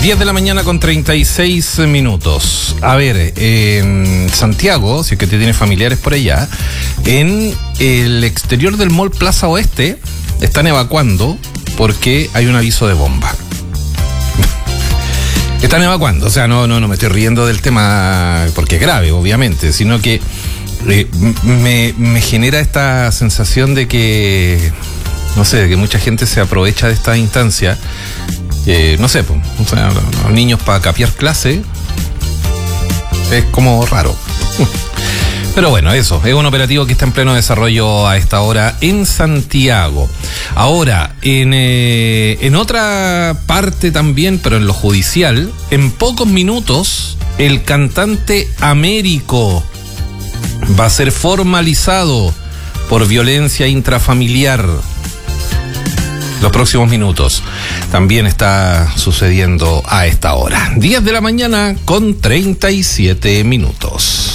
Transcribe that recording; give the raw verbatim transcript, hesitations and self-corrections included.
diez de la mañana con treinta y seis minutos. A ver, en Santiago, si es que te tienes familiares por allá, en el exterior del Mall Plaza Oeste están evacuando porque hay un aviso de bomba. Están evacuando, o sea, no, no, no me estoy riendo del tema porque es grave, obviamente, sino que eh, me, me genera esta sensación de que, no sé, de que mucha gente se aprovecha de esta instancia. Eh, no sé, pues, o sea, los niños para capiar clase es como raro. Pero bueno, eso, es un operativo que está en pleno desarrollo a esta hora en Santiago. Ahora, en, eh, en otra parte también, pero en lo judicial, en pocos minutos, el cantante Américo va a ser formalizado por violencia intrafamiliar. Los próximos minutos también está sucediendo a esta hora. diez de la mañana con treinta y siete minutos.